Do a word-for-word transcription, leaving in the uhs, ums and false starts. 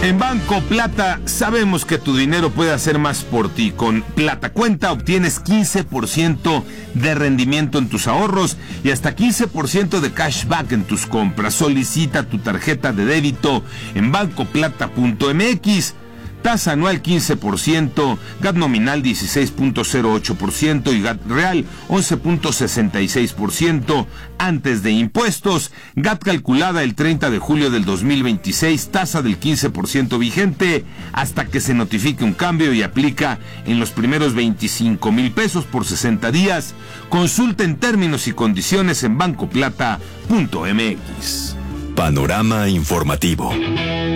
En Banco Plata sabemos que tu dinero puede hacer más por ti. Con Plata Cuenta obtienes quince por ciento de rendimiento en tus ahorros y hasta quince por ciento de cashback en tus compras. Solicita tu tarjeta de débito en banco plata punto m x. Tasa anual quince por ciento, G A T nominal dieciséis punto cero ocho por ciento y G A T real once punto sesenta y seis por ciento antes de impuestos. G A T calculada el treinta de julio del dos mil veintiséis, tasa del quince por ciento vigente hasta que se notifique un cambio y aplica en los primeros veinticinco mil pesos por sesenta días. Consulta en términos y condiciones en banco plata punto m x. Panorama informativo.